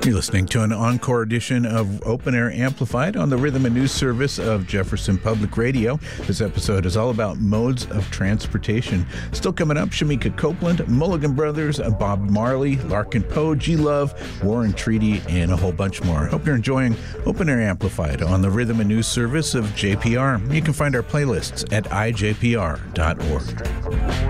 You're listening to an encore edition of Open Air Amplified on the Rhythm and News Service of Jefferson Public Radio. This episode is all about modes of transportation. Still coming up, Shamika Copeland, Mulligan Brothers, Bob Marley, Larkin Poe, G-Love, Warren Treaty, and a whole bunch more. Hope you're enjoying Open Air Amplified on the Rhythm and News Service of JPR. You can find our playlists at ijpr.org.